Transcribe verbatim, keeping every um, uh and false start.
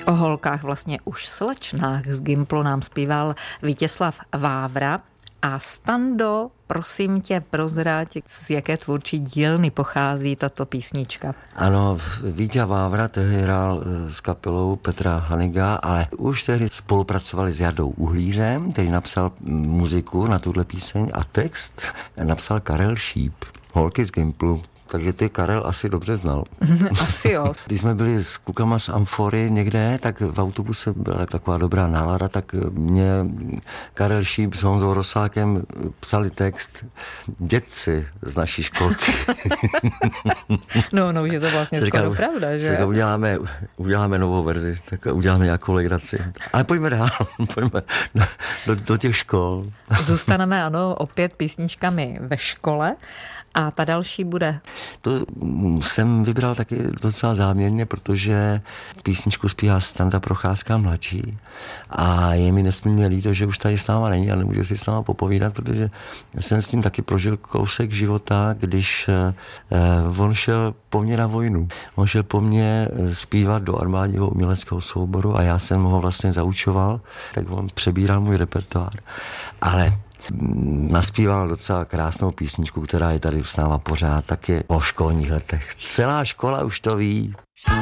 O holkách, vlastně už slečnách z Gimplu nám zpíval Vítězslav Vávra. A Stando, prosím tě, prozrať, z jaké tvůrčí dílny pochází tato písnička. Ano, Víťa Vávra tehdy hrál s kapelou Petra Haniga, ale už tehdy spolupracovali s Jardou Uhlířem, který napsal muziku na tuhle píseň a text napsal Karel Šíp, holky z Gimplu. Takže ty Karel asi dobře znal. Asi jo. Když jsme byli s klukama z Amfory někde, tak v autobuse byla taková dobrá nálada, tak mě Karel Šíp s Honzou Rosákem psali text dědci z naší školky. No, no, už je to vlastně skoro říkal, pravda, že? Uděláme, uděláme novou verzi, tak uděláme nějakou legraci. Ale pojďme dál, pojďme do, do, do těch škol. Zůstaneme, ano, opět písničkami ve škole. A ta další bude? To jsem vybral taky docela záměrně, protože písničku zpívá Standa Procházka mladší a je mi nesmírně líto, že už tady s náma není a nemůže si s náma popovídat, protože jsem s tím taky prožil kousek života, když eh, on šel po mně na vojnu. On šel po mně zpívat do armádního uměleckého souboru a já jsem ho vlastně zaučoval, tak on přebíral můj repertoár. Ale naspíval docela krásnou písničku, která je tady s náma pořád, taky o školních letech. Celá škola už to ví.